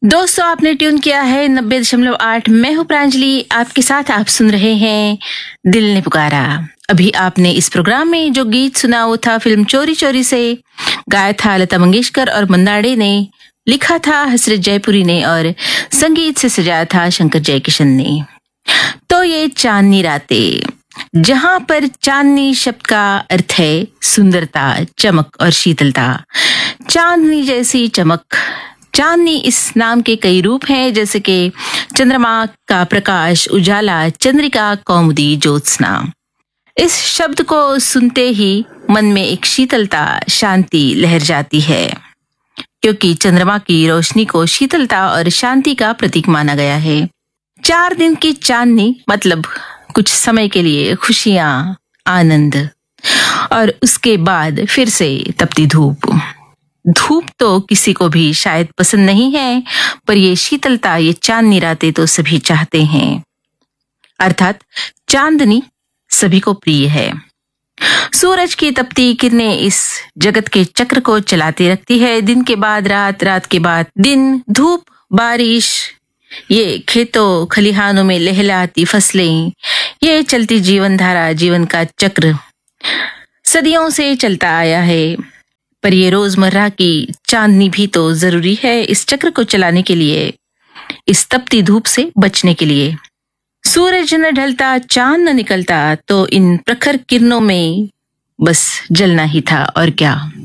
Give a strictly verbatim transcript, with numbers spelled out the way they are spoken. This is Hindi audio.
दोस्तों, आपने ट्यून किया है नब्बे दशमलव आठ। मैं हूँ प्रांजलि, आपके साथ। आप सुन रहे हैं दिल ने पुकारा। अभी आपने इस प्रोग्राम में जो गीत सुना वो था फिल्म चोरी चोरी से। गाया था लता मंगेशकर और मंदाड़े ने, लिखा था हसरत जयपुरी ने और संगीत से सजाया था शंकर जयकिशन ने। तो ये चांदनी रातें, जहां पर चांदनी शब्द का अर्थ है सुंदरता, चमक और शीतलता। चांदनी जैसी चमक। चांदनी इस नाम के कई रूप हैं, जैसे कि चंद्रमा का प्रकाश, उजाला, चंद्रिका, कौमुदी, ज्योत्सना। इस शब्द को सुनते ही मन में एक शीतलता, शांति लहर जाती है, क्योंकि चंद्रमा की रोशनी को शीतलता और शांति का प्रतीक माना गया है। चार दिन की चांदनी मतलब कुछ समय के लिए खुशियां, आनंद, और उसके बाद फिर से तपती धूप। धूप तो किसी को भी शायद पसंद नहीं है, पर ये शीतलता, ये चांदनी रातें तो सभी चाहते हैं। अर्थात चांदनी सभी को प्रिय है। सूरज की तपती किरणें इस जगत के चक्र को चलाती रखती है। दिन के बाद रात, रात के बाद दिन, धूप, बारिश, ये खेतों खलिहानों में लहलाती फसलें, ये चलती जीवन धारा, जीवन का चक्र सदियों से चलता आया है। पर ये रोजमर्रा की चांदनी भी तो जरूरी है इस चक्र को चलाने के लिए, इस तपती धूप से बचने के लिए। सूरज न ढलता, चांद न निकलता, तो इन प्रखर किरणों में बस जलना ही था, और क्या।